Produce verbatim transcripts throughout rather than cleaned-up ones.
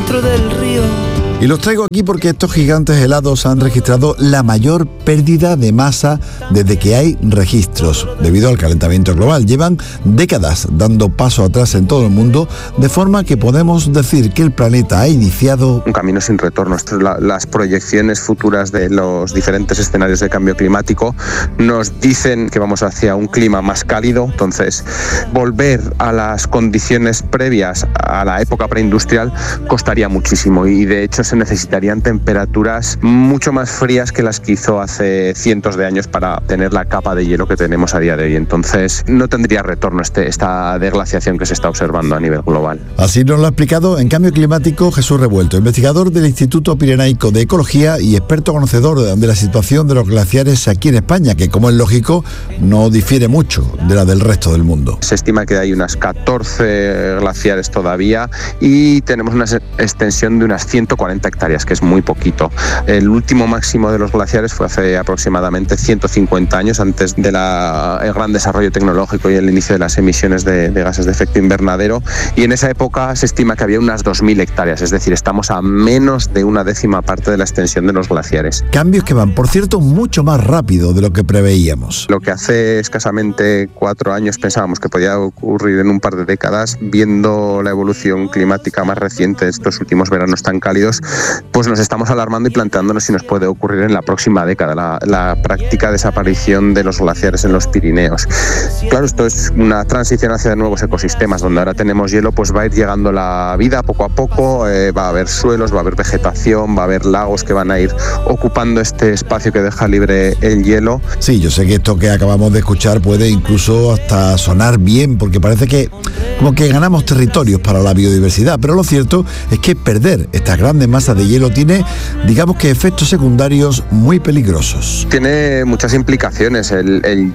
dentro del río. Y los traigo aquí porque estos gigantes helados han registrado la mayor pérdida de masa desde que hay registros, debido al calentamiento global. Llevan décadas dando paso atrás en todo el mundo, de forma que podemos decir que el planeta ha iniciado un camino sin retorno. Las proyecciones futuras de los diferentes escenarios de cambio climático nos dicen que vamos hacia un clima más cálido. Entonces, volver a las condiciones previas a la época preindustrial costaría muchísimo, y de hecho se necesitarían temperaturas mucho más frías que las que hizo hace cientos de años para tener la capa de hielo que tenemos a día de hoy. Entonces no tendría retorno este, esta deglaciación que se está observando a nivel global. Así nos lo ha explicado en Cambio Climático Jesús Revuelto, investigador del Instituto Pirenaico de Ecología y experto conocedor de la situación de los glaciares aquí en España, que, como es lógico, no difiere mucho de la del resto del mundo. Se estima que hay unas catorce glaciares todavía y tenemos una extensión de unas ciento cuarenta hectáreas, que es muy poquito. El último máximo de los glaciares fue hace aproximadamente ciento cincuenta años, antes del gran desarrollo tecnológico y el inicio de las emisiones de, de gases de efecto invernadero, y en esa época se estima que había unas dos mil hectáreas, es decir, estamos a menos de una décima parte de la extensión de los glaciares. Cambios que van, por cierto, mucho más rápido de lo que preveíamos. Lo que hace escasamente cuatro años pensábamos que podía ocurrir en un par de décadas, viendo la evolución climática más reciente de estos últimos veranos tan cálidos, pues nos estamos alarmando y planteándonos si nos puede ocurrir en la próxima década, la, la práctica desaparición de los glaciares en los Pirineos. Claro, esto es una transición hacia nuevos ecosistemas, donde ahora tenemos hielo, pues va a ir llegando la vida poco a poco, eh, va a haber suelos, va a haber vegetación, va a haber lagos que van a ir ocupando este espacio que deja libre el hielo. Sí, yo sé que esto que acabamos de escuchar puede incluso hasta sonar bien, porque parece que como que ganamos territorios para la biodiversidad, pero lo cierto es que perder estas grandes masas de hielo tiene, digamos que, efectos secundarios muy peligrosos. Tiene muchas implicaciones. El, el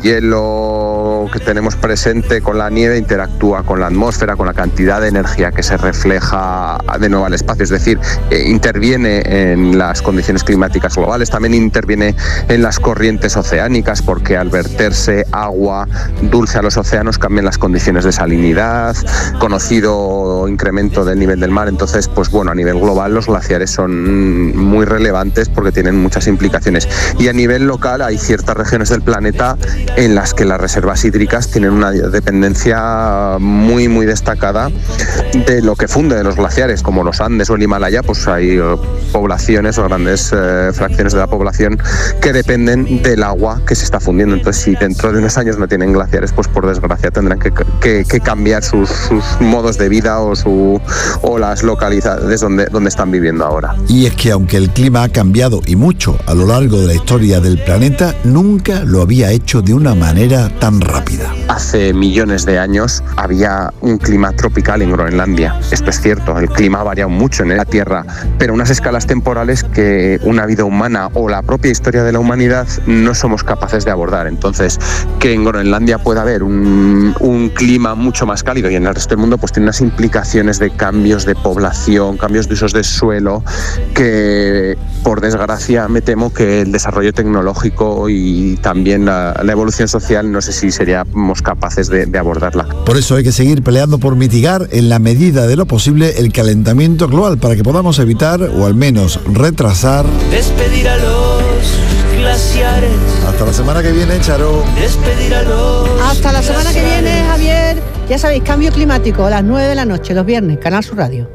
hielo que tenemos presente con la nieve interactúa con la atmósfera, con la cantidad de energía que se refleja de nuevo al espacio, es decir, eh, interviene en las condiciones climáticas globales, también interviene en las corrientes oceánicas, porque al verterse agua dulce a los océanos cambian las condiciones de salinidad, conocido incremento del nivel del mar. Entonces, pues bueno, a nivel global los glaciares son muy relevantes porque tienen muchas implicaciones, y a nivel local hay ciertas regiones del planeta en las que las reservas hídricas tienen una dependencia muy muy destacada de lo que funde de los glaciares, como los Andes o el Himalaya. Pues hay poblaciones o grandes eh, fracciones de la población que dependen del agua que se está fundiendo. Entonces, si dentro de unos años no tienen glaciares, pues por desgracia tendrán que, que, que cambiar sus, sus modos de vida o, su, o las localidades donde, donde están viviendo ahora. Y es que aunque el clima ha cambiado y mucho a lo largo de la historia del planeta, nunca lo había hecho de una manera tan rápida. Hace millones de años había un clima tropical en Groenlandia. Esto es cierto, el clima ha variado mucho en la Tierra, pero unas escalas temporales que una vida humana o la propia historia de la humanidad no somos capaces de abordar. Entonces, que en Groenlandia pueda haber un, un clima mucho más cálido y en el resto del mundo, pues tiene unas implicaciones de cambios de población, cambios de usos de suelo, que por desgracia me temo que el desarrollo tecnológico y también la, la evolución social, no sé si seríamos capaces de, de abordarla. Por eso hay que seguir peleando por mitigar en la medida de lo posible el calentamiento global, para que podamos evitar o al menos retrasar Despedir a los glaciares. Hasta la semana que viene, Charo. Despedir a los Hasta la semana que viene, Javier. Ya sabéis, Cambio Climático a las nueve de la noche, los viernes, Canal Sur Radio.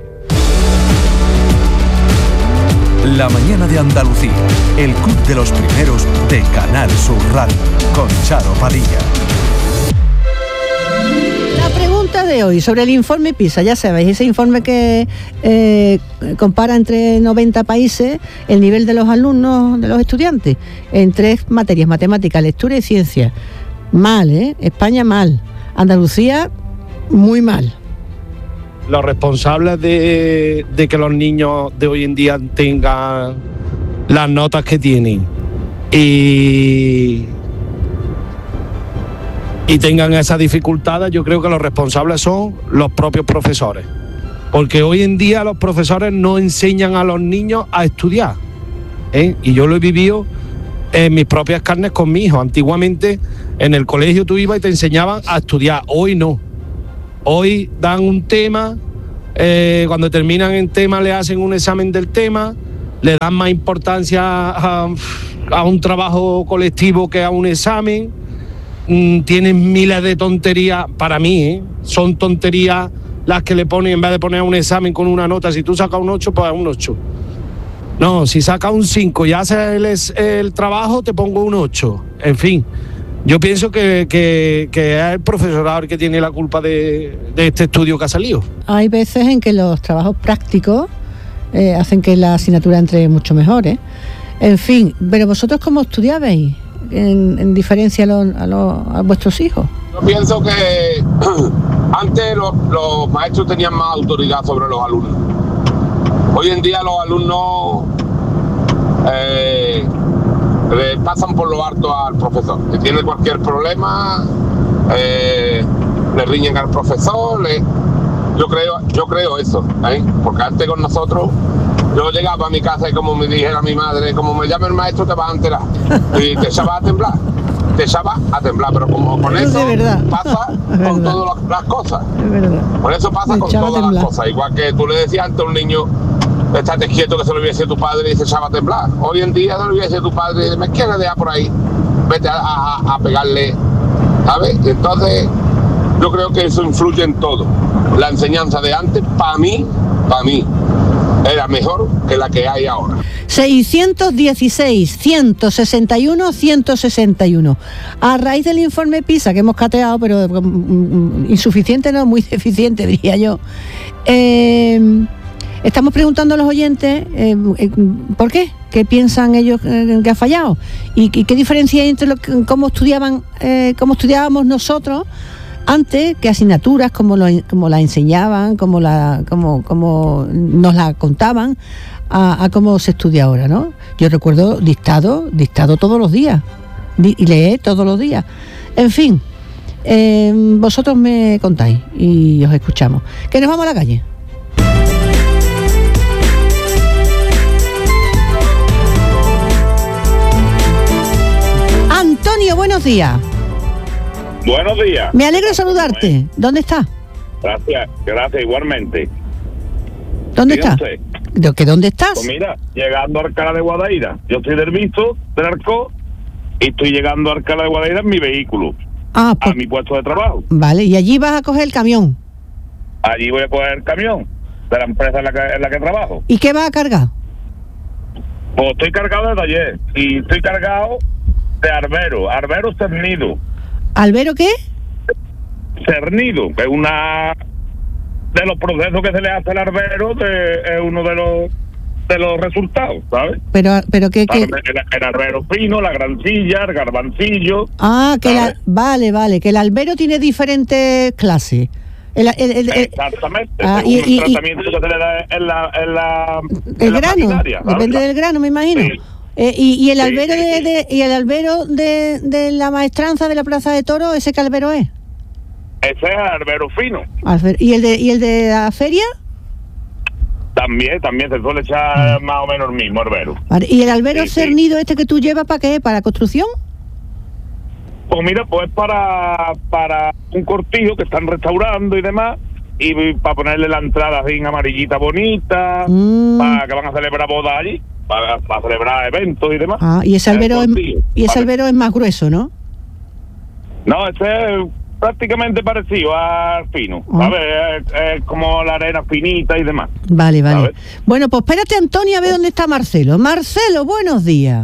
La mañana de Andalucía, el club de los primeros de Canal Sur Radio, con Charo Padilla. La pregunta de hoy sobre el informe PISA, ya sabéis, ese informe que eh, compara entre noventa países el nivel de los alumnos, de los estudiantes, en tres materias: matemáticas, lectura y ciencia. Mal, ¿eh? España mal. Andalucía muy mal. Los responsables de, de que los niños de hoy en día tengan las notas que tienen y, y tengan esas dificultades, yo creo que los responsables son los propios profesores. Porque hoy en día los profesores no enseñan a los niños a estudiar, ¿eh? Y yo lo he vivido en mis propias carnes con mi hijo. Antiguamente en el colegio tú ibas y te enseñaban a estudiar, hoy no. Hoy dan un tema, eh, cuando terminan en tema le hacen un examen del tema, le dan más importancia a, a un trabajo colectivo que a un examen, mm, tienen miles de tonterías, para mí, ¿eh? Son tonterías las que le ponen, en vez de poner un examen con una nota, si tú sacas un ocho, pues un ocho. No, si sacas un cinco y haces el, el trabajo, te pongo un ocho. En fin, yo pienso que, que, que es el profesorado el que tiene la culpa de, de este estudio que ha salido. Hay veces en que los trabajos prácticos eh, hacen que la asignatura entre mucho mejor, ¿eh? En fin, pero vosotros ¿cómo estudiabais en, en diferencia a, los, a, los, a vuestros hijos? Yo pienso que antes los, los maestros tenían más autoridad sobre los alumnos. Hoy en día los alumnos eh, le pasan por lo alto al profesor. Si tiene cualquier problema, eh, le riñen al profesor. Le, yo creo yo creo eso, ¿eh? Porque antes con nosotros, yo llegaba a mi casa y como me dijera mi madre, como me llame el maestro te vas a enterar. Y te echaba a temblar. Te echaba a temblar, pero como con eso pasa con todas las cosas. Por eso pasa con todas las cosas. Igual que tú le decías antes a un niño, estate quieto que se lo hubiese tu padre y se echaba a temblar. Hoy en día se lo hubiese tu padre y me quieres dejar por ahí, vete a, a, a pegarle, ¿sabes? Entonces yo creo que eso influye en todo. La enseñanza de antes, para mí, para mí, era mejor que la que hay ahora. seiscientos dieciséis, ciento sesenta y uno, ciento sesenta y uno. A raíz del informe PISA que hemos cateado, pero um, insuficiente, no, muy deficiente, diría yo. Eh, estamos preguntando a los oyentes eh, eh, ¿por qué? ¿Qué piensan ellos eh, que ha fallado? ¿Y, y qué diferencia hay entre lo que, cómo estudiaban, eh, cómo estudiábamos nosotros antes, qué asignaturas, cómo, lo, cómo la enseñaban, cómo, la, cómo, cómo nos la contaban, a, a cómo se estudia ahora, ¿no? Yo recuerdo dictado, dictado todos los días, di, y leer todos los días. En fin, eh, vosotros me contáis y os escuchamos. Que nos vamos a la calle. Antonio, buenos días. Buenos días. Me alegro de saludarte. ¿Dónde está? Gracias, gracias igualmente. ¿Dónde está? ¿De qué dónde estás? Pues mira, llegando a Alcalá de Guadaira. Yo estoy del Visto, del Arco, y estoy llegando a Alcalá de Guadaira en mi vehículo, ah, pues, a mi puesto de trabajo. Vale, y allí vas a coger el camión. Allí voy a coger el camión de la empresa en la que, en la que trabajo. ¿Y qué vas a cargar? Pues estoy cargado de taller y estoy cargado de arbero, arbero cernido. ¿Albero qué? Cernido, que es una de los procesos que se le hace al arbero, de, es uno de los de los resultados, ¿sabes? Pero, pero qué, qué... El, el arbero fino, la grancilla, el garbancillo. Ah, que la, vale, vale, que el albero tiene diferentes clases. El, el, el, el, Exactamente, ah, según y, el y, tratamiento que se le da en la en la el en la grano, maquinaria, depende ¿sabes? del grano, me imagino. Sí. Eh, y, y el sí, albero sí, de, sí. de y el albero de, de la maestranza de la Plaza de Toros, ¿ese qué albero es? Ese es arbero fino. Albero. ¿Y el de y el de la feria? También, también se suele echar más o menos el mismo arbero. Vale. ¿Y el albero sí, cernido sí. este que tú llevas para qué? ¿Para construcción? Pues mira, pues para para un cortijo que están restaurando y demás, y para ponerle la entrada así en amarillita bonita, mm. para que van a celebrar bodas allí, para, para celebrar eventos y demás. Ah, y ese albero es, y ese albero es más grueso, ¿no? No, ese es prácticamente parecido al fino, ah. ¿sabes? Es, es como la arena finita y demás. Vale, vale. ¿Sabes? Bueno, pues espérate, Antonio, a ver dónde está Marcelo. Marcelo, buenos días.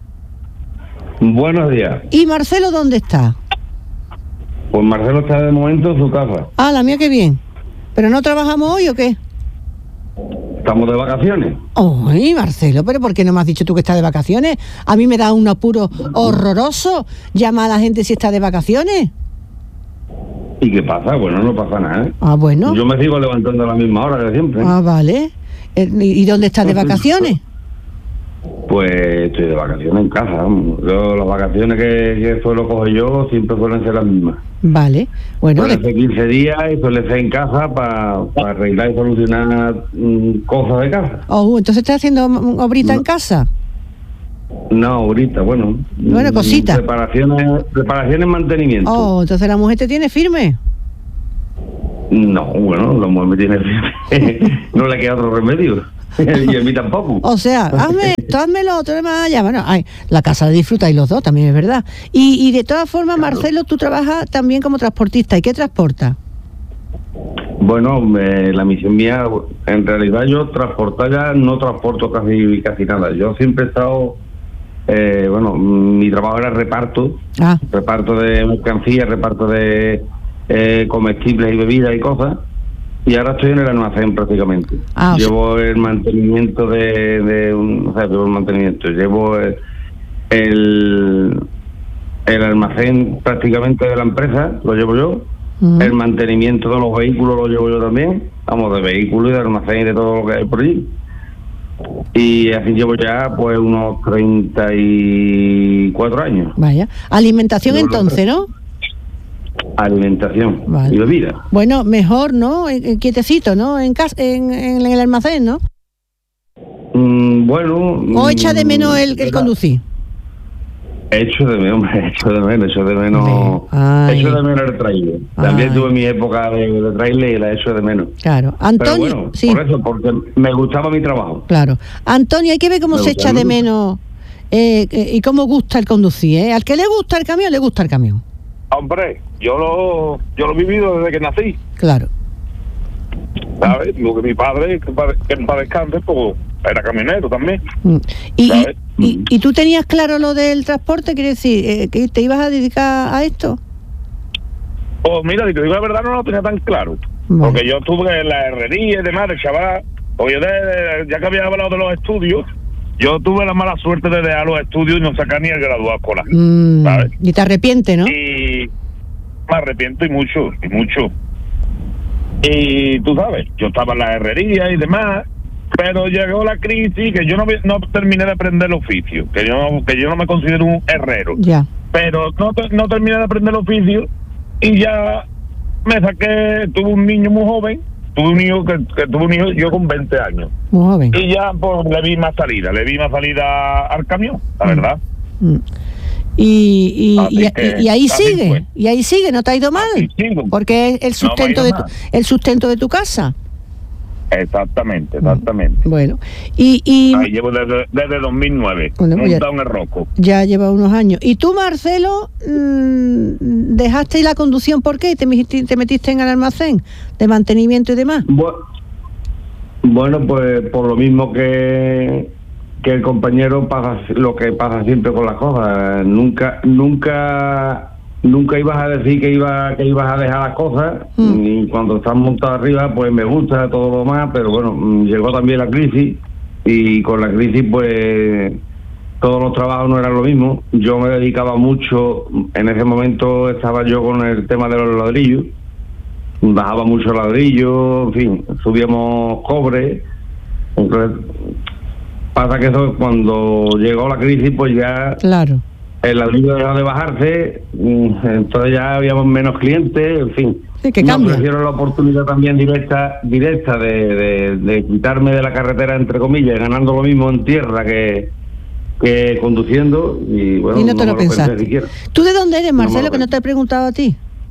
Buenos días. ¿Y Marcelo dónde está? Pues Marcelo está de momento en su casa. Ah, la mía, qué bien. ¿Pero no trabajamos hoy o qué? Estamos de vacaciones. Ay, Marcelo, ¿pero por qué no me has dicho tú que estás de vacaciones? A mí me da un apuro horroroso. Llama a la gente si está de vacaciones. ¿Y qué pasa? Bueno, no pasa nada, ¿eh? Ah, bueno. Yo me sigo levantando a la misma hora que siempre. Ah, vale. ¿Y dónde estás de vacaciones? Pues estoy de vacaciones en casa. Yo, las vacaciones que, que suelo coger yo siempre suelen ser las mismas. Vale. Bueno, suele ser quince días y suele ser en casa para pa arreglar y solucionar mm, cosas de casa. Oh, entonces estás haciendo obrita no. en casa. No, ahorita, bueno. Bueno, cositas. Reparaciones, reparaciones, mantenimiento. Oh, entonces la mujer te tiene firme. No, bueno, la mujer me tiene no le queda otro remedio. Y a mí tampoco. O sea, hazme esto, hazme lo otro, más allá. Bueno, ay, la casa la disfrutáis los dos, también es verdad. Y, y de todas formas, claro. Marcelo, tú trabajas también como transportista. ¿Y qué transporta? Bueno, eh, la misión mía, en realidad yo transportar ya no transporto casi casi nada. Yo siempre he estado, eh, bueno, mi trabajo era reparto, ah. reparto de mercancías, reparto de eh, comestibles y bebidas y cosas. Y ahora estoy en el almacén prácticamente. Ah, llevo sí. el mantenimiento de, de un, o sea, llevo el mantenimiento, llevo el, el, el almacén prácticamente de la empresa, lo llevo yo. Uh-huh. El mantenimiento de los vehículos lo llevo yo también, vamos, de vehículos y de almacén y de todo lo que hay por allí. Y así llevo ya pues unos treinta y cuatro años. Vaya, alimentación llevo entonces, ¿no? Alimentación vale. y bebida. Bueno, mejor, ¿no? Quietecito, ¿no? En casa, en, en, en el almacén, ¿no? Mm, bueno. ¿O echa de menos el, el conducir? Echo de menos, echo de menos, echo de menos, Ay. echo de menos el trailer. También Ay. tuve mi época de, de trailer y la echo de menos. Claro, Antonio. Pero bueno, sí. por eso, porque me gustaba mi trabajo. Claro, Antonio, hay que ver cómo me se echa de menos eh, eh, y cómo gusta el conducir, ¿eh? Al que le gusta el camión, le gusta el camión. Hombre, yo lo yo lo he vivido desde que nací. Claro. ¿Sabes? Lo que mi padre, que para, que para descanse, pues era camionero también. ¿Y, y, y, ¿Y tú tenías claro lo del transporte? Quiere decir, eh, que te ibas a dedicar a esto? Pues mira, si te digo la verdad, no lo tenía tan claro. Bueno. Porque yo estuve en la herrería y demás, el chaval. Porque yo, de, de, ya que había hablado de los estudios, yo tuve la mala suerte de dejar los estudios y no sacar ni el graduado escolar. Mm, ¿sabes? Y te arrepientes, ¿no? Y me arrepiento y mucho, y mucho. Y tú sabes, yo estaba en la herrería y demás, pero llegó la crisis que yo no, no terminé de aprender el oficio, que yo, que yo no me considero un herrero. Ya. Pero no, no terminé de aprender el oficio y ya me saqué, tuve un niño muy joven, tuve un hijo que, que tuve un hijo yo con veinte años. Muy joven. Y ya pues le vi más salida, le vi más salida al camión, la mm. verdad. Mm. Y, y, y, que, y ahí sigue, fue. y ahí sigue, no te ha ido mal, porque es el sustento no de tu, el sustento de tu casa. Exactamente, exactamente. Bueno, y, y ahí llevo desde, desde dos mil nueve, bueno, montado en el Rocco. Ya lleva unos años. Y tú, Marcelo, mmm, dejaste la conducción, ¿por qué? ¿Te metiste, te metiste en el almacén de mantenimiento y demás? Bueno, bueno pues por lo mismo que que el compañero pasa lo que pasa siempre con las cosas. Nunca, nunca, nunca ibas a decir que iba, que ibas a dejar las cosas. Mm. Y cuando estás montado arriba, pues me gusta todo lo más, pero bueno, llegó también la crisis y con la crisis, pues todos los trabajos no eran lo mismo. Yo me dedicaba mucho, en ese momento estaba yo con el tema de los ladrillos, bajaba mucho ladrillo, en fin, subíamos cobre. Entonces, pasa que eso cuando llegó la crisis, pues ya claro. el ladrillo dejó de bajarse, entonces ya habíamos menos clientes, en fin. Sí, que me cambia. ofrecieron la oportunidad también directa directa de, de, de quitarme de la carretera, entre comillas, ganando lo mismo en tierra que, que conduciendo, y bueno, y no te no lo pensaste. ¿Tú de dónde eres, Marcelo, no que no te he preguntado a ti?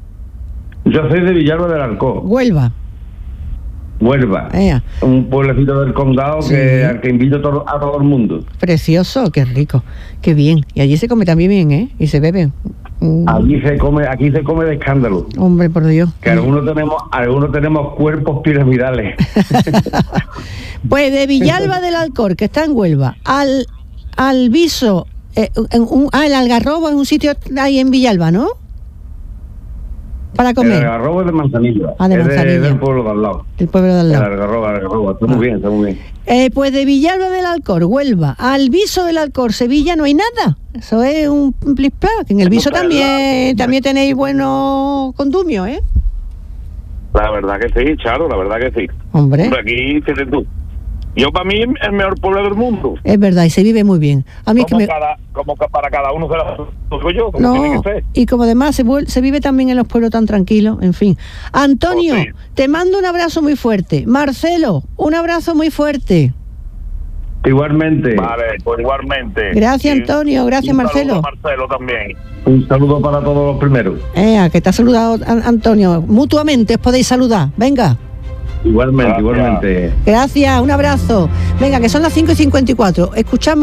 Yo soy de Villalba del Alcor. Huelva. Huelva, Ea. un pueblecito del condado sí. que al que invito a todo, a todo el mundo. Precioso, qué rico, qué bien. Y allí se come también bien, ¿eh? Y se bebe. Mm. Allí se come, aquí se come de escándalo. Hombre, por Dios. Que algunos tenemos, algunos tenemos cuerpos piramidales. Pues de Villalba del Alcor, que está en Huelva, al al Viso, eh, en un, ah, el Algarrobo es un sitio ahí en Villalba, ¿no? Para comer. El Algarrobo es de Manzanilla. Ah, de Manzanilla. Es de, del pueblo de al lado. Del pueblo de al lado. El Algarrobo, el Algarrobo. Está ah. muy bien, está muy bien. Eh, pues de Villalba del Alcor, Huelva, al Viso del Alcor, Sevilla, no hay nada. Eso es un plis-plas. En el Viso también, también tenéis buenos condumios, ¿eh? La verdad que sí, Charo, la verdad que sí. Hombre. Por aquí, fíjate tú. Yo para mí es el mejor pueblo del mundo. Es verdad, y se vive muy bien. A mí como, que me... cada, como que para cada uno se lo digo yo, como no, tiene que ser. Y como además se, se vive también en los pueblos tan tranquilos, en fin. Antonio, oh, sí. te mando un abrazo muy fuerte. Marcelo, un abrazo muy fuerte. Igualmente. Vale, pues igualmente. Gracias, Antonio, gracias, un Marcelo. Marcelo también. Un saludo para todos los primeros. Eh, que te ha saludado Antonio. Mutuamente os podéis saludar. Venga. Igualmente, Gracias. igualmente. Gracias, un abrazo. Venga, que son las cinco y cincuenta y cuatro. Escuchamos